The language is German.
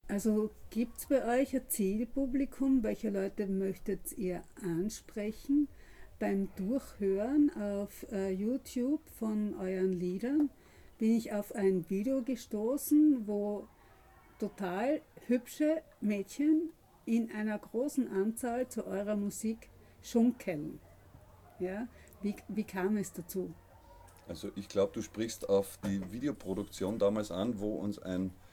Also gibt es bei euch ein Zielpublikum? Welche Leute möchtet ihr ansprechen? Beim Durchhören auf YouTube von euren Liedern bin ich auf ein Video gestoßen, wo total hübsche Mädchen in einer großen Anzahl zu eurer Musik schunkeln. Ja? Wie kam es dazu? Also ich glaube, du sprichst auf die Videoproduktion damals an, wo uns ein